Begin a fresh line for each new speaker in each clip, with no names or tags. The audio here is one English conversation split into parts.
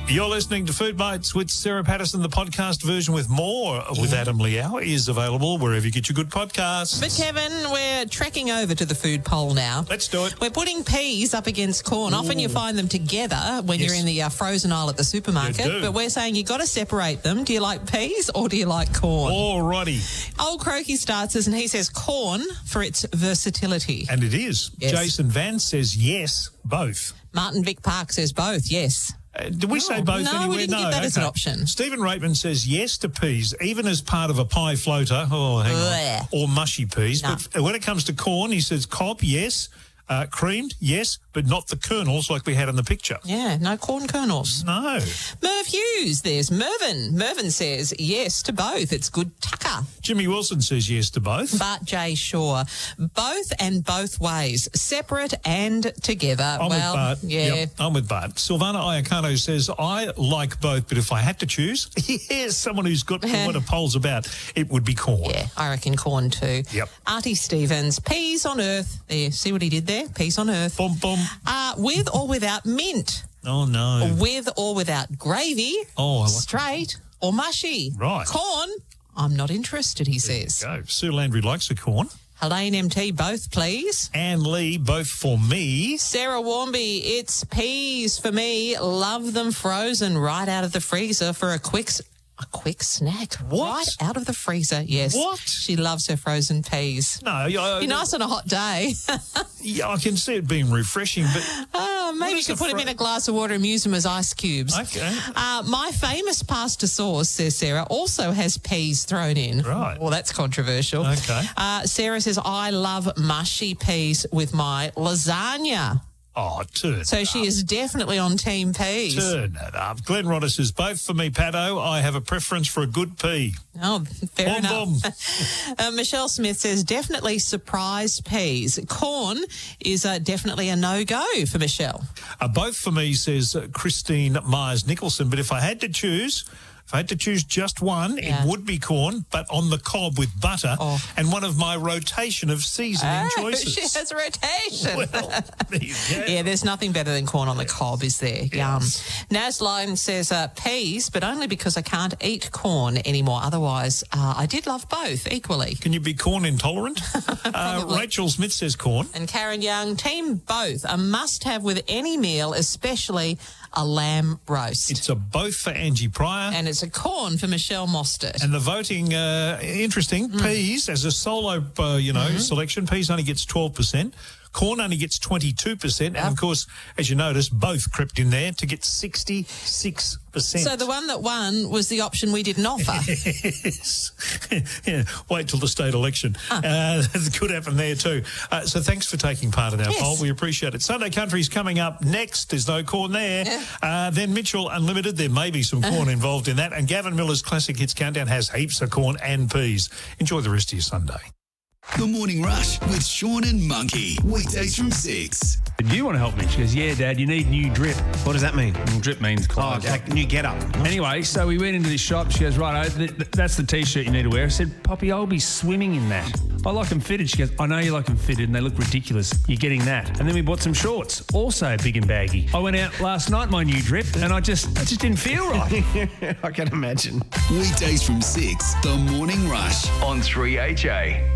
You're listening to Food Bites with Sarah Patterson. The podcast version with more with Adam Liao is available wherever you get your good podcasts.
But, Kevin, we're trekking over to the food poll now.
Let's do it.
We're putting peas up against corn. Often you find them together when you're in the frozen aisle at the supermarket.
You do.
But we're saying you've got to separate them. Do you like peas or do you like corn?
Alrighty.
Old Croaky starts us and he says corn for its versatility.
And it is.
Yes.
Jason Vance says yes, both.
Martin Vic Park says both, yes.
Did we say both
no,
anywhere?
we didn't give that as an option.
Stephen Raitman says yes to peas, even as part of a pie floater. Oh, hang on. Or mushy peas.
No.
But when it comes to corn, he says cob, yes. Creamed, yes, but not the kernels like we had in the picture.
Yeah, no corn kernels.
No.
Merv Hughes, there's Mervyn. Mervyn says yes to both. It's good tucker.
Jimmy Wilson says yes to both.
Bart J. Shaw, both and both ways, separate and together.
I'm with Bart.
Yeah.
Yep, I'm with Bart. Silvana Iacano says, I like both, but if I had to choose, yes, someone who's got what a poll's about, it would be corn.
Yeah, I reckon corn too.
Yep.
Artie Stevens, peas on earth. There, see what he did there? Peas on earth.
Boom, boom.
With or without mint.
Oh, no.
With or without gravy.
Oh, I like
straight or mushy.
Right.
Corn, I'm not interested, he says.
Go. Sue Landry likes the corn.
Helene MT, both please.
Anne Lee, both for me.
Sarah Warmby, it's peas for me. Love them frozen right out of the freezer for a quick snack.
What?
Right out of the freezer, yes.
What?
She loves her frozen peas.
No.
Be nice on a hot day.
Yeah, I can see it being refreshing, but...
Maybe you could put them in a glass of water and use them as ice cubes.
Okay.
My famous pasta sauce, says Sarah, also has peas thrown in.
Right.
Well, that's controversial.
Okay.
Sarah says, I love mushy peas with my lasagna.
Oh, turn
So
it
she
up.
is definitely on team peas.
Turn it up. Glenn Rodder says, both for me, Pato. I have a preference for a good pea.
Oh, fair
Boom,
enough. Michelle Smith says, definitely surprise peas. Corn is definitely a no-go for Michelle.
Both for me, says Christine Myers-Nicholson. But if I had to choose just one,
Yeah.
it would be corn, but on the cob with butter and one of my rotation of seasoning choices.
She has rotation.
Well, there you go.
Yeah, there's nothing better than corn on the cob, is there? Yum. Nasline says peas, but only because I can't eat corn anymore. Otherwise, I did love both equally.
Can you be corn intolerant? Rachel Smith says corn.
And Karen Young, team both, a must-have with any meal, especially a lamb roast.
It's a both for Angie Pryor.
And it's a corn for Michelle Mostert.
And the voting, interesting, peas as a solo, selection, peas only gets 12%. Corn only gets 22%. And, of course, as you notice, both crept in there to get 66%.
So the one that won was the option we didn't offer.
Yes. Yeah, wait till the state election. That could happen there too. So thanks for taking part in our poll. We appreciate it. Sunday Country's coming up next. There's no corn there. Then Mitchell Unlimited. There may be some corn involved in that. And Gavin Miller's Classic Hits Countdown has heaps of corn and peas. Enjoy the rest of your Sunday.
The Morning Rush with Sean and Monkey. Weekdays from 6.
Do you want to help me? She goes, yeah, Dad, you need new drip.
What does that mean?
Well, drip means clothes.
Like new get-up.
Anyway, so we went into this shop. She goes, right, that's the T-shirt you need to wear. I said, Poppy, I'll be swimming in that. I like them fitted. She goes, I know you like them fitted and they look ridiculous. You're getting that. And then we bought some shorts, also big and baggy. I went out last night, my new drip, and I just didn't feel right.
I can imagine.
Weekdays from 6. The Morning Rush on 3HA.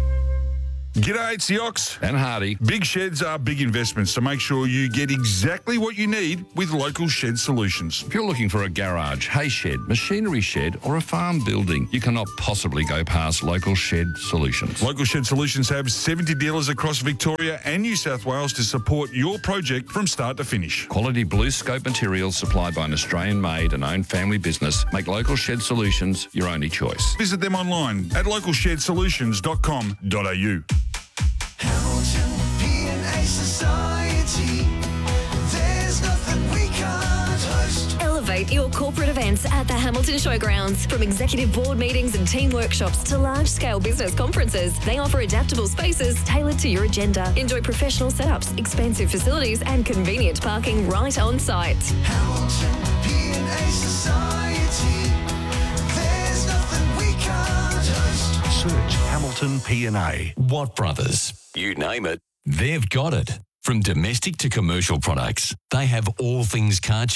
G'day, it's the Ox and Hardy. Big sheds are big investments, so make sure you get exactly what you need with Local Shed Solutions.
If you're looking for a garage, hay shed, machinery shed or a farm building, you cannot possibly go past Local Shed Solutions.
Local Shed Solutions have 70 dealers across Victoria and New South Wales to support your project from start to finish.
Quality blue scope materials supplied by an Australian-made and owned family business make Local Shed Solutions your only choice.
Visit them online at localshedsolutions.com.au.
Hamilton P&A Society. There's nothing we can't host.
Elevate your corporate events at the Hamilton Showgrounds. From executive board meetings and team workshops to large-scale business conferences, they offer adaptable spaces tailored to your agenda. Enjoy professional setups, expansive facilities and convenient parking right on site.
Hamilton P&A Society. There's nothing we can't host.
Search Hamilton P&A. Watt Brothers. You name it, they've got it. From domestic to commercial products, they have all things Karcher.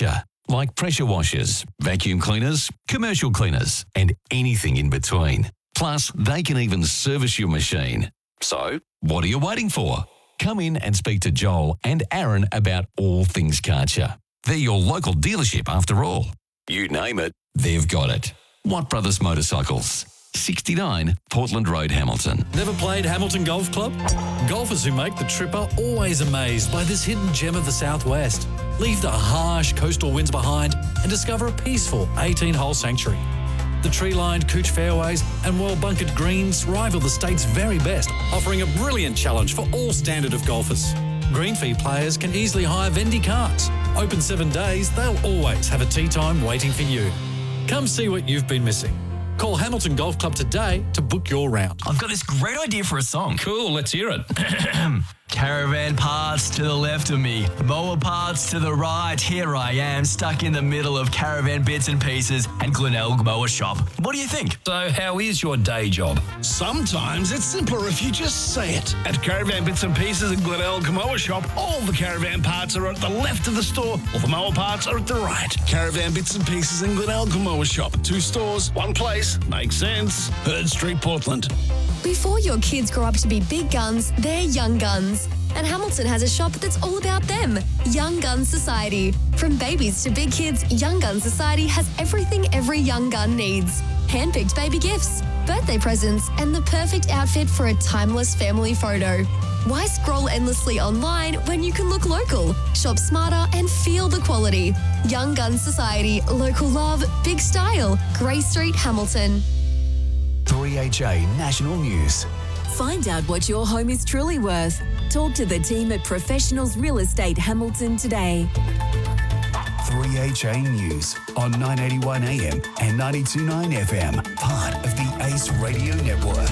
like pressure washers, vacuum cleaners, commercial cleaners, and anything in between. Plus, they can even service your machine. So, what are you waiting for? Come in and speak to Joel and Aaron about all things Karcher. They're your local dealership after all. You name it, they've got it. Watt Brothers Motorcycles. 69 Portland Road, Hamilton.
Never played Hamilton Golf Club? Golfers who make the trip are always amazed by this hidden gem of the southwest. Leave the harsh coastal winds behind and discover a peaceful 18-hole sanctuary. The tree-lined Cooch fairways and well-bunkered greens rival the state's very best, offering a brilliant challenge for all standard of golfers. Green fee players can easily hire Vendy carts. Open 7 days, they'll always have a tee time waiting for you. Come see what you've been missing. Call Hamilton Golf Club today to book your round.
I've got this great idea for a song.
Cool, let's hear it.
Caravan parts to the left of me, mower parts to the right. Here I am, stuck in the middle of Caravan Bits and Pieces and Glenelg Mower Shop. What do you think?
So, how is your day job?
Sometimes it's simpler if you just say it. At Caravan Bits and Pieces and Glenelg Mower Shop, all the caravan parts are at the left of the store, all the mower parts are at the right. Caravan Bits and Pieces and Glenelg Mower Shop. 2 stores, 1 place. Makes sense. Herd Street, Portland.
Before your kids grow up to be big guns, they're young guns. And Hamilton has a shop that's all about them, Young Gun Society. From babies to big kids, Young Gun Society has everything every young gun needs. Handpicked baby gifts, birthday presents, and the perfect outfit for a timeless family photo. Why scroll endlessly online when you can look local, shop smarter, and feel the quality? Young Gun Society, local love, big style, Grey Street, Hamilton.
3HA National News.
Find out what your home is truly worth. Talk to the team at Professionals Real Estate Hamilton today.
3HA News on 981 AM and 92.9 FM, part of the ACE Radio Network.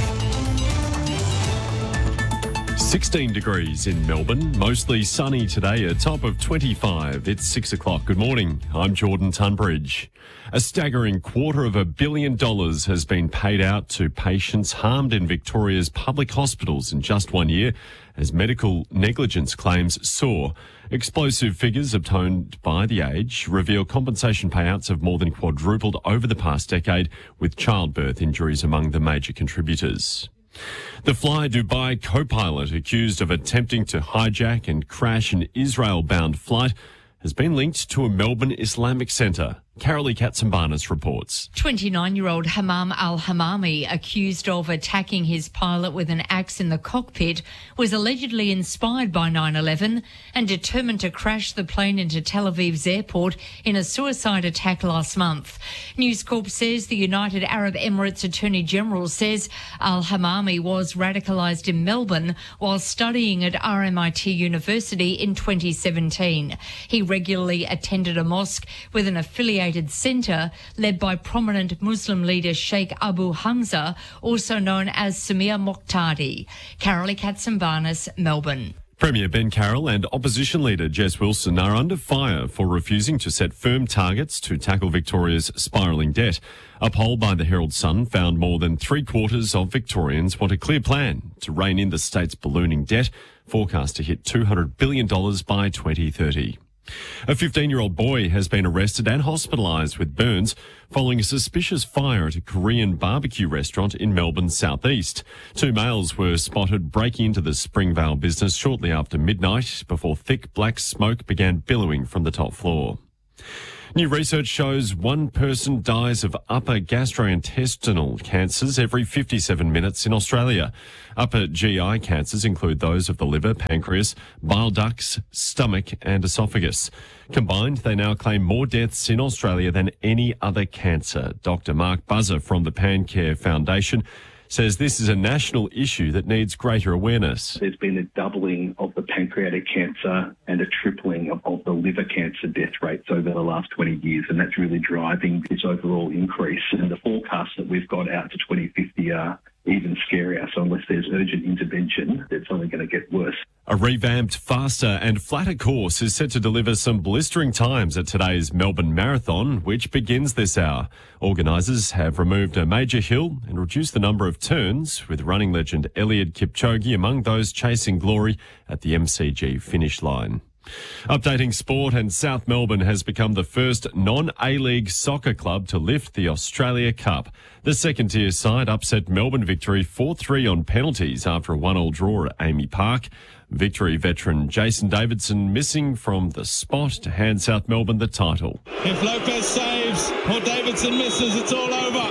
16 degrees in Melbourne, mostly sunny today, a top of 25. It's 6 o'clock. Good morning. I'm Jordan Tunbridge. A staggering $250 million has been paid out to patients harmed in Victoria's public hospitals in just 1 year as medical negligence claims soar. Explosive figures obtained by The Age reveal compensation payouts have more than quadrupled over the past decade, with childbirth injuries among the major contributors. The Fly Dubai co-pilot accused of attempting to hijack and crash an Israel-bound flight has been linked to a Melbourne Islamic centre. Carolee Katsambanis reports.
29-year-old Hammam al-Hammami, accused of attacking his pilot with an axe in the cockpit, was allegedly inspired by 9/11 and determined to crash the plane into Tel Aviv's airport in a suicide attack last month. News Corp says the United Arab Emirates Attorney General says al-Hammami was radicalised in Melbourne while studying at RMIT University in 2017. He regularly attended a mosque with an affiliated centre led by prominent Muslim leader Sheikh Abu Hamza, also known as Samir Moqtadi. Carolee Katsambanis, Melbourne.
Premier Ben Carroll and opposition leader Jess Wilson are under fire for refusing to set firm targets to tackle Victoria's spiralling debt. A poll by the Herald Sun found more than 3/4 of Victorians want a clear plan to rein in the state's ballooning debt, forecast to hit $200 billion by 2030. A 15-year-old boy has been arrested and hospitalised with burns following a suspicious fire at a Korean barbecue restaurant in Melbourne's southeast. 2 males were spotted breaking into the Springvale business shortly after midnight before thick black smoke began billowing from the top floor. New research shows one person dies of upper gastrointestinal cancers every 57 minutes in Australia. Upper GI cancers include those of the liver, pancreas, bile ducts, stomach and esophagus. Combined, they now claim more deaths in Australia than any other cancer. Dr. Mark Buzzer from the PanCare Foundation says this is a national issue that needs greater awareness.
There's been a doubling of the pancreatic cancer and a tripling of the liver cancer death rates over the last 20 years, and that's really driving this overall increase. And the forecasts that we've got out to 2050 are even scarier. So unless there's urgent intervention, it's only going to get worse.
A revamped, faster and flatter course is set to deliver some blistering times at today's Melbourne Marathon, which begins this hour. Organisers have removed a major hill and reduced the number of turns, with running legend Eliud Kipchoge among those chasing glory at the MCG finish line. Updating sport, and South Melbourne has become the first non-A-League soccer club to lift the Australia Cup. The second-tier side upset Melbourne Victory 4-3 on penalties after a 1-1 draw at Amy Park. Victory veteran Jason Davidson missing from the spot to hand South Melbourne the title.
If Lopez saves or Davidson misses, it's all over.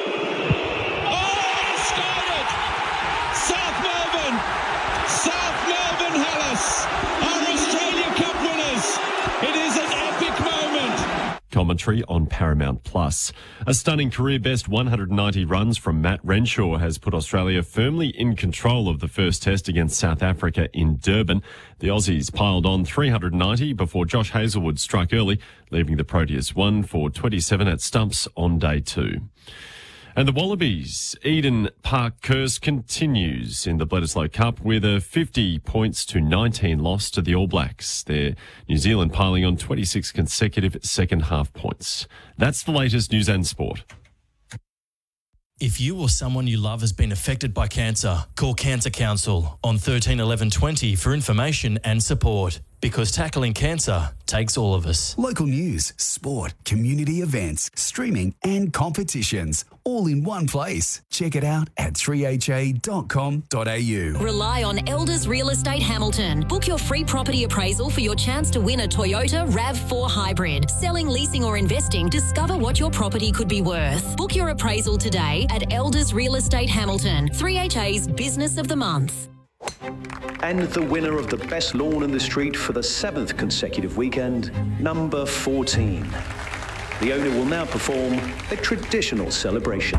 South Melbourne Hellas are Australia Cup winners. It is an epic moment.
Commentary on Paramount Plus. A stunning career best 190 runs from Matt Renshaw has put Australia firmly in control of the first test against South Africa in Durban. The Aussies piled on 390 before Josh Hazlewood struck early, leaving the Proteas 1 for 27 at stumps on day 2. And the Wallabies' Eden Park curse continues in the Bledisloe Cup with a 50 points to 19 loss to the All Blacks. Their New Zealand piling on 26 consecutive second half points. That's the latest news and sport.
If you or someone you love has been affected by cancer, call Cancer Council on 13 11 20 for information and support. Because tackling cancer takes all of us.
Local news, sport, community events, streaming and competitions, all in one place. Check it out at 3ha.com.au.
Rely on Elders Real Estate Hamilton. Book your free property appraisal for your chance to win a Toyota RAV4 Hybrid. Selling, leasing or investing, discover what your property could be worth. Book your appraisal today at Elders Real Estate Hamilton, 3HA's Business of the Month.
And the winner of the best lawn in the street for the 7th consecutive weekend, number 14. The owner will now perform a traditional celebration.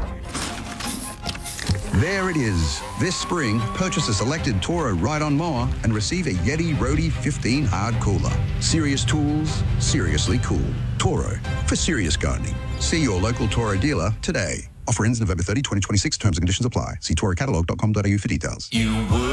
There it is. This spring, purchase a selected Toro ride-on mower and receive a Yeti Roadie 15 hard cooler. Serious tools, seriously cool. Toro, for serious gardening. See your local Toro dealer today. Offer ends November 30, 2026. Terms and conditions apply. See torocatalyg.com.au for details.
You would